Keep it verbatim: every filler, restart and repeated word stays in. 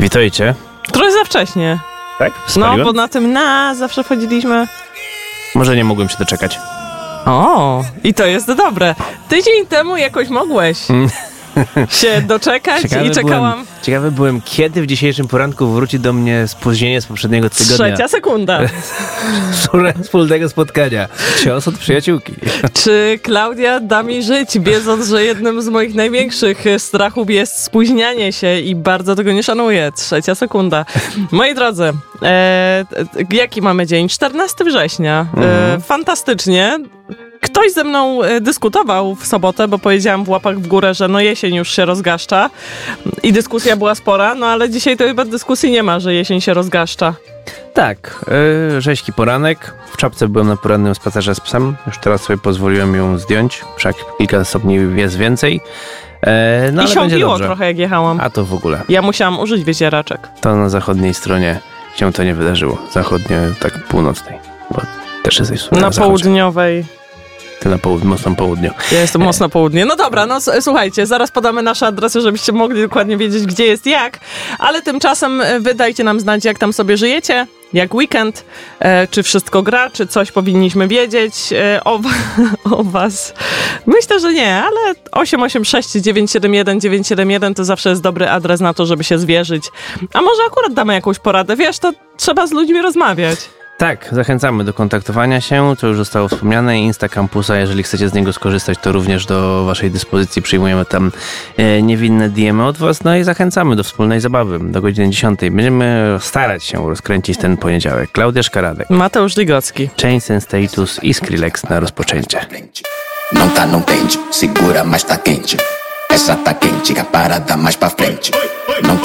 Witajcie. Trochę za wcześnie. Tak? No, Spaliłem? bo na tym na zawsze wchodziliśmy. Może nie mogłem się doczekać. O, i to jest dobre. Tydzień temu jakoś mogłeś się doczekać Ciekawy i czekałam. Byłem, ciekawy byłem, kiedy w dzisiejszym poranku wróci do mnie spóźnienie z poprzedniego tygodnia. Trzecia sekunda. Wspólnego spotkania. Cios od przyjaciółki. Czy Klaudia da mi żyć, wiedząc, że jednym z moich największych strachów jest spóźnianie się i bardzo tego nie szanuję. Trzecia sekunda. Moi drodzy, e, jaki mamy dzień? czternastego września. E, fantastycznie. Ktoś ze mną e, dyskutował w sobotę, bo powiedziałam w łapach w górę, że no jesień już się rozgaszcza i dyskusja była spora, no ale dzisiaj to chyba dyskusji nie ma, że jesień się rozgaszcza. Tak, yy, rzeźki poranek. W czapce byłem na porannym spacerze z psem. Już teraz sobie pozwoliłem ją zdjąć. Wszak kilka stopni jest więcej. E, no I ale się będzie obiło dobrze. trochę jak jechałam. A to w ogóle. Ja musiałam użyć wycieraczek. To na zachodniej stronie się to nie wydarzyło. Zachodniej, tak północnej. Bo też jesteś w sumie Na na zachodzie. południowej. Ty na połud- mocnym południu. Ja jestem mocno południe. No dobra, no s- słuchajcie, zaraz podamy nasze adresy, żebyście mogli dokładnie wiedzieć, gdzie jest jak, ale tymczasem e, wy dajcie nam znać, jak tam sobie żyjecie, jak weekend, e, czy wszystko gra, czy coś powinniśmy wiedzieć e, o, o was. Myślę, że nie, ale osiem osiem sześć dziewięć siedem jeden dziewięć siedem jeden to zawsze jest dobry adres na to, żeby się zwierzyć. A może akurat damy jakąś poradę, wiesz, to trzeba z ludźmi rozmawiać. Tak, zachęcamy do kontaktowania się, to już zostało wspomniane, Insta Campusa, jeżeli chcecie z niego skorzystać, to również do waszej dyspozycji przyjmujemy tam e, niewinne D M y od was, no i zachęcamy do wspólnej zabawy do godziny dziesiątej. Będziemy starać się rozkręcić ten poniedziałek. Klaudia Szkaradek, Mateusz Ligocki. Chains and Status i Skrillex na rozpoczęcie. Não tá, não tende, segura, mas tá quente. Essa tá quente, a parada mais pra frente. Não